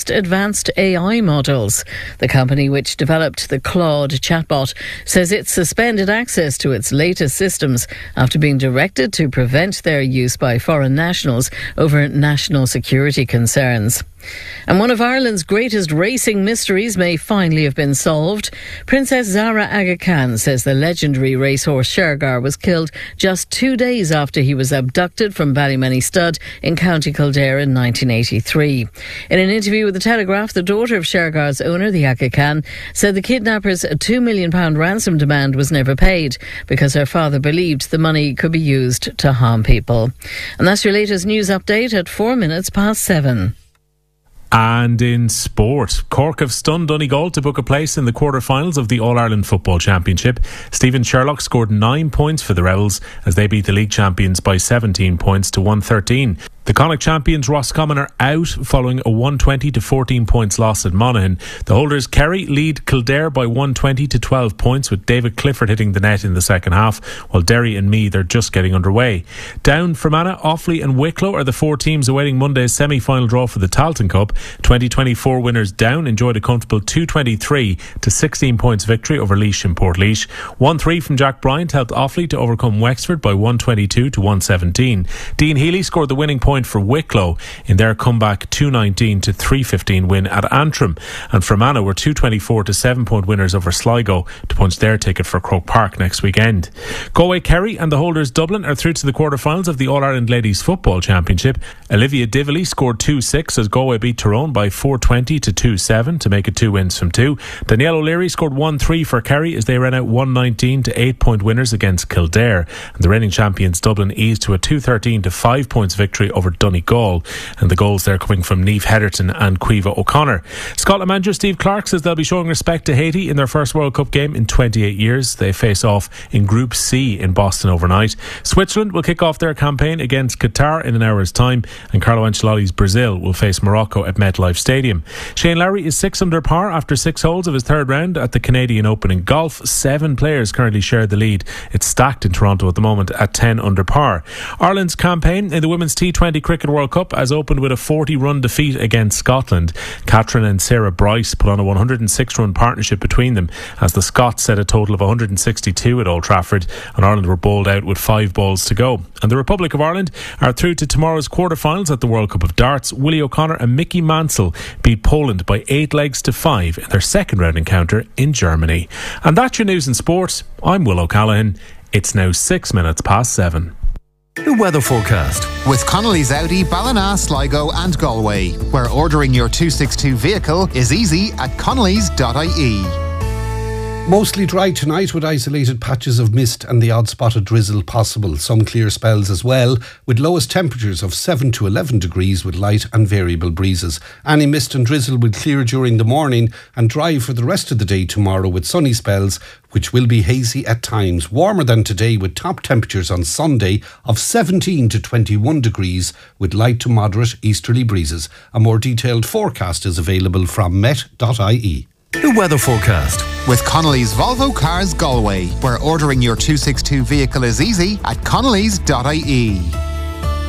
most advanced AI models. The company which developed the Claude chatbot says it suspended access to its latest systems after being directed to prevent their use by foreign nationals over national security concerns. And one of Ireland's greatest racing mysteries may finally have been solved. Princess Zara Aga Khan says the legendary racehorse Shergar was killed just 2 days after he was abducted from Ballymoney Stud in County Kildare in 1983. In an interview with The Telegraph, the daughter of Shergar's owner, the Aga Khan, said the kidnappers' £2 million ransom demand was never paid because her father believed the money could be used to harm people. And that's your latest news update at 7:04. And in sport, Cork have stunned Donegal to book a place in the quarter-finals of the All-Ireland Football Championship. Stephen Sherlock scored 9 points for the Rebels as they beat the league champions by 17 points to 113. The Connacht champions Roscommon are out following a 120 to 14 points loss at Monaghan. The holders Kerry lead Kildare by 120 to 12 points with David Clifford hitting the net in the second half, while Derry and Meath are just getting underway. Down, Fermanagh, Offaly and Wicklow are the 4 teams awaiting Monday's semi-final draw for the Tailteann Cup. 2024 winners Down enjoyed a comfortable 223 to 16 points victory over Laois and Portlaoise. 1-3 from Jack Bryant helped Offaly to overcome Wexford by 122 to 117. Dean Healy scored the winning point for Wicklow in their comeback 219 to 315 win at Antrim, and Fermanagh were 224 to 7-point winners over Sligo to punch their ticket for Croke Park next weekend. Galway Kerry and the holders Dublin are through to the quarter-finals of the All-Ireland Ladies Football Championship. Olivia Dively scored 2-6 as Galway beat Tyrone by 420 to 2-7 to make it 2 wins from 2. Danielle O'Leary scored 1-3 for Kerry as they ran out 119 to 8-point winners against Kildare, and the reigning champions Dublin eased to a 213 to 5 points victory over Donegal, and the goals there coming from Niamh Heatherton and Caoimhe O'Connor. Scotland manager Steve Clarke says they'll be showing respect to Haiti in their first World Cup game in 28 years. They face off in Group C in Boston overnight. Switzerland will kick off their campaign against Qatar in an hour's time, and Carlo Ancelotti's Brazil will face Morocco at MetLife Stadium. Shane Lowry is 6 under par after 6 holes of his third round at the Canadian Open in golf. 7 players currently share the lead. It's stacked in Toronto at the moment at 10 under par. Ireland's campaign in the Women's T20 Cricket World Cup has opened with a 40-run defeat against Scotland. Catherine and Sarah Bryce put on a 106-run partnership between them as the Scots set a total of 162 at Old Trafford, and Ireland were bowled out with 5 balls to go. And the Republic of Ireland are through to tomorrow's quarter-finals at the World Cup of Darts. Willie O'Connor and Mickey Mansell beat Poland by 8 legs to 5 in their second round encounter in Germany. And that's your news in sport. I'm Will O'Callaghan. It's now 7:06. The weather forecast with Connolly's Audi, Ballina, Sligo and Galway, where ordering your 262 vehicle is easy at connellys.ie. Mostly dry tonight with isolated patches of mist and the odd spot of drizzle possible. Some clear spells as well, with lowest temperatures of 7 to 11 degrees with light and variable breezes. Any mist and drizzle will clear during the morning and dry for the rest of the day tomorrow with sunny spells, which will be hazy at times. Warmer than today with top temperatures on Sunday of 17 to 21 degrees with light to moderate easterly breezes. A more detailed forecast is available from met.ie. The weather forecast with Connolly's Volvo Cars Galway, where ordering your 262 vehicle is easy at connellys.ie.